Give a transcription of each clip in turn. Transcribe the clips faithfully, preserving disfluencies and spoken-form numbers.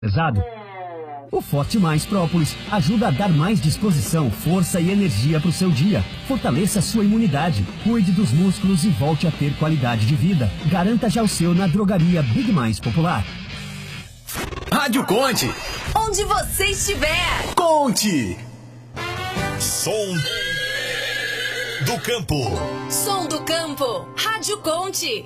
pesado? O Forte Mais Própolis ajuda a dar mais disposição, força e energia para o seu dia. Fortaleça a sua imunidade, cuide dos músculos e volte a ter qualidade de vida. Garanta já o seu na drogaria Big Mais Popular. Rádio Conte. Onde você estiver. Conte. Som do campo. Som do campo. Rádio Conte.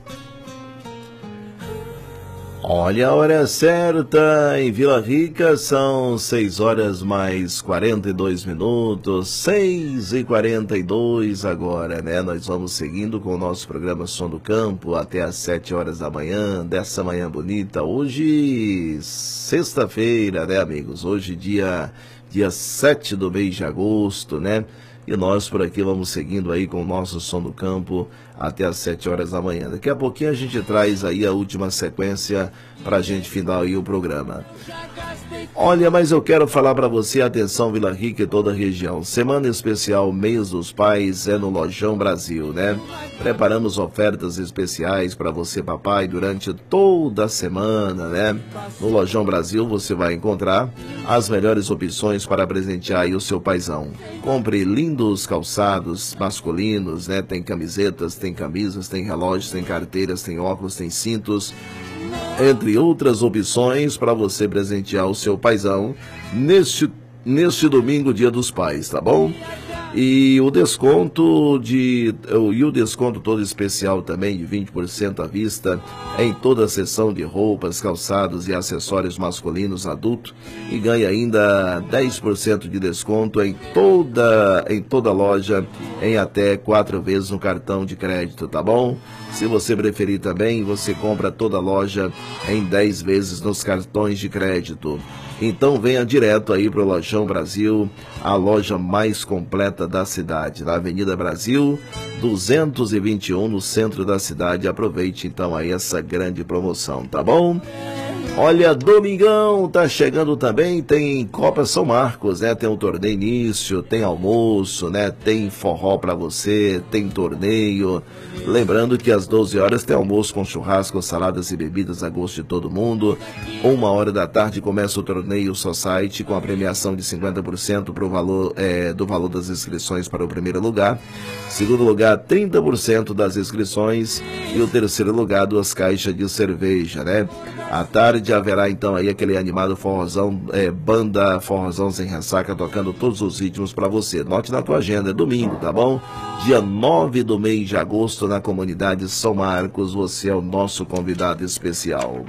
Olha a hora certa, em Vila Rica são seis horas mais quarenta e dois minutos, seis e quarenta e dois agora, né? Nós vamos seguindo com o nosso programa Som do Campo até às sete horas da manhã, dessa manhã bonita. Hoje, sexta-feira, né, amigos? Hoje, dia, dia sete do mês de agosto, né? E nós por aqui vamos seguindo aí com o nosso Som do Campo até às sete horas da manhã. Daqui a pouquinho a gente traz aí a última sequência para a gente final aí o programa. Olha, mas eu quero falar para você, atenção Vila Rica e toda a região. Semana especial Mês dos Pais é no Lojão Brasil, né? Preparamos ofertas especiais para você, papai, durante toda a semana, né? No Lojão Brasil você vai encontrar as melhores opções para presentear aí o seu paizão. Compre lindos calçados masculinos, né? Tem camisetas, tem camisas, tem relógios, tem carteiras, tem óculos, tem cintos, entre outras opções para você presentear o seu paizão neste, neste domingo, Dia dos Pais, tá bom? E o desconto de e o desconto todo especial também de vinte por cento à vista em toda a seção de roupas, calçados e acessórios masculinos adulto, e ganha ainda dez por cento de desconto em toda em toda a loja em até quatro vezes no cartão de crédito, tá bom? Se você preferir também, você compra toda a loja em dez vezes nos cartões de crédito. Então venha direto aí para o Lojão Brasil, a loja mais completa da cidade, na Avenida Brasil, duzentos e vinte e um, no centro da cidade. Aproveite então aí essa grande promoção, tá bom? Olha, domingão tá chegando também, tem Copa São Marcos, né? Tem um torneio início, tem almoço, né? Tem forró pra você, tem torneio. Lembrando que às doze horas tem almoço com churrasco, saladas e bebidas a gosto de todo mundo. Uma hora da tarde começa o torneio Society com a premiação de cinquenta por cento pro valor, é, do valor das inscrições para o primeiro lugar. Segundo lugar, trinta por cento das inscrições. E o terceiro lugar, duas caixas de cerveja, né? À tarde haverá então aí aquele animado forrozão, é, banda forrozão sem ressaca, tocando todos os ritmos para você. Note na tua agenda, é domingo, tá bom? Dia nove do mês de agosto, na comunidade São Marcos, você é o nosso convidado especial.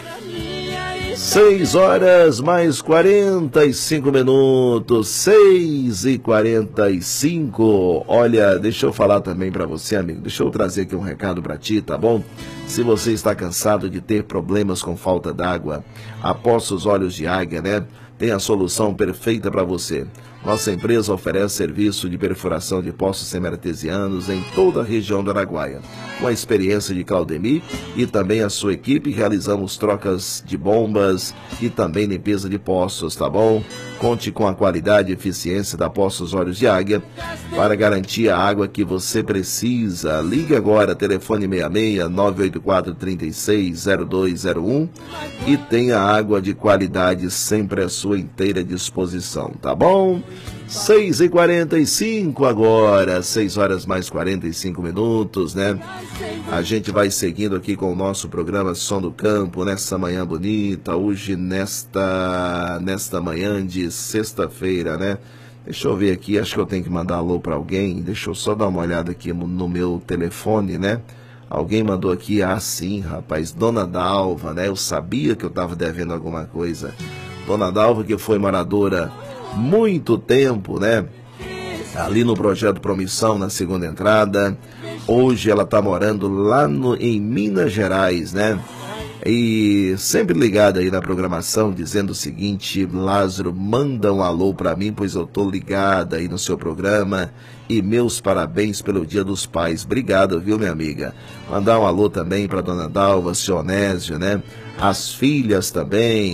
seis horas mais quarenta e cinco minutos, seis e quarenta e cinco. Olha, deixa eu falar também para você, amigo, deixa eu trazer aqui um recado para ti, tá bom? Se você está cansado de ter problemas com falta d'água, a Poços Olhos de Águia, né? Tem a solução perfeita para você. Nossa empresa oferece serviço de perfuração de poços semi-artesianos em toda a região do Araguaia. Com a experiência de Claudemir e também a sua equipe, realizamos trocas de bombas e também limpeza de poços, tá bom? Conte com a qualidade e eficiência da Poços Olhos de Águia para garantir a água que você precisa. Ligue agora, telefone seis seis, nove oito quatro, três seis, zero dois zero um e tenha água de qualidade sempre à sua inteira disposição, tá bom? seis e quarenta e cinco agora, seis horas mais quarenta e cinco minutos, né? A gente vai seguindo aqui com o nosso programa Som do Campo, nessa manhã bonita, hoje nesta, nesta manhã de sexta-feira, né? Deixa eu ver aqui, acho que eu tenho que mandar alô para alguém, deixa eu só dar uma olhada aqui no, no meu telefone, né? Alguém mandou aqui, ah sim, rapaz, Dona Dalva, né? Eu sabia que eu estava devendo alguma coisa. Dona Dalva, que foi moradora muito tempo, né? Ali no Projeto Promissão, na segunda entrada. Hoje ela está morando lá no, em Minas Gerais, né? E sempre ligada aí na programação, dizendo o seguinte: Lázaro, manda um alô para mim, pois eu tô ligada aí no seu programa. E meus parabéns pelo Dia dos Pais. Obrigado, viu, minha amiga? Mandar um alô também para Dona Dalva, seu Onésio, né? As filhas também.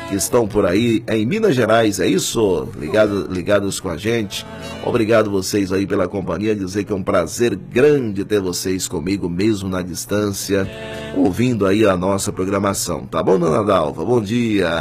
que estão por aí em Minas Gerais, é isso? Ligado, ligados com a gente. Obrigado vocês aí pela companhia, dizer que é um prazer grande ter vocês comigo, mesmo na distância, ouvindo aí a nossa programação. Tá bom, dona Dalva? Bom dia.